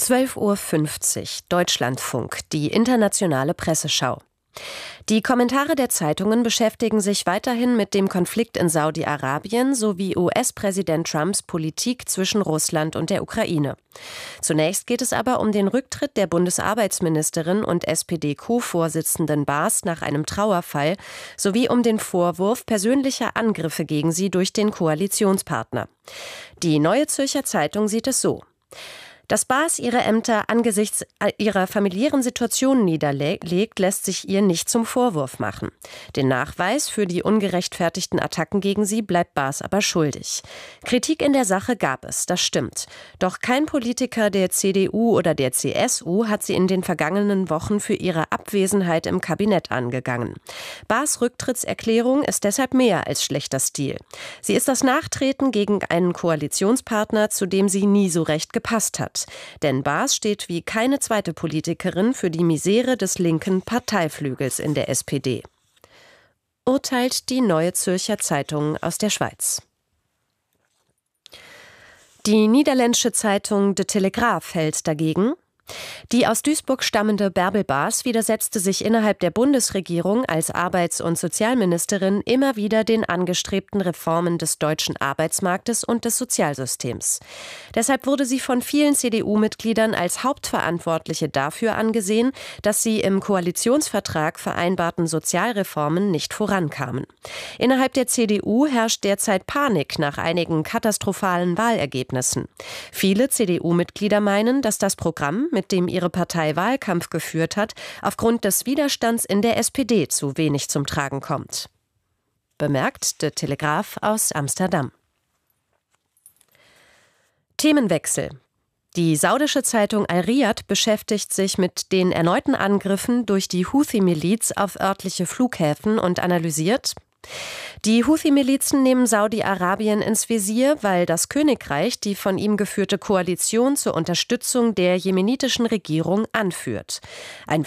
12:50 Uhr Deutschlandfunk, die internationale Presseschau. Die Kommentare der Zeitungen beschäftigen sich weiterhin mit dem Konflikt in Saudi-Arabien sowie US-Präsident Trumps Politik zwischen Russland und der Ukraine. Zunächst geht es aber um den Rücktritt der Bundesarbeitsministerin und SPD-Co-Vorsitzenden Baas nach einem Trauerfall sowie um den Vorwurf persönlicher Angriffe gegen sie durch den Koalitionspartner. Die Neue Zürcher Zeitung sieht es so: Dass Baas ihre Ämter angesichts ihrer familiären Situation niederlegt, lässt sich ihr nicht zum Vorwurf machen. Den Nachweis für die ungerechtfertigten Attacken gegen sie bleibt Baas aber schuldig. Kritik in der Sache gab es, das stimmt. Doch kein Politiker der CDU oder der CSU hat sie in den vergangenen Wochen für ihre Abwesenheit im Kabinett angegangen. Baas' Rücktrittserklärung ist deshalb mehr als schlechter Stil. Sie ist das Nachtreten gegen einen Koalitionspartner, zu dem sie nie so recht gepasst hat. Denn Baas steht wie keine zweite Politikerin für die Misere des linken Parteiflügels in der SPD. Urteilt die Neue Zürcher Zeitung aus der Schweiz. Die niederländische Zeitung De Telegraaf hält dagegen: Die aus Duisburg stammende Bärbel Baas widersetzte sich innerhalb der Bundesregierung als Arbeits- und Sozialministerin immer wieder den angestrebten Reformen des deutschen Arbeitsmarktes und des Sozialsystems. Deshalb wurde sie von vielen CDU-Mitgliedern als Hauptverantwortliche dafür angesehen, dass sie im Koalitionsvertrag vereinbarten Sozialreformen nicht vorankamen. Innerhalb der CDU herrscht derzeit Panik nach einigen katastrophalen Wahlergebnissen. Viele CDU-Mitglieder meinen, dass das Programm, mit dem ihre Partei Wahlkampf geführt hat, aufgrund des Widerstands in der SPD zu wenig zum Tragen kommt. Bemerkt De Telegraaf aus Amsterdam. Themenwechsel. Die saudische Zeitung Al-Riyad beschäftigt sich mit den erneuten Angriffen durch die Houthi-Miliz auf örtliche Flughäfen und analysiert: Die Houthi-Milizen nehmen Saudi-Arabien ins Visier, weil das Königreich die von ihm geführte Koalition zur Unterstützung der jemenitischen Regierung anführt. Ein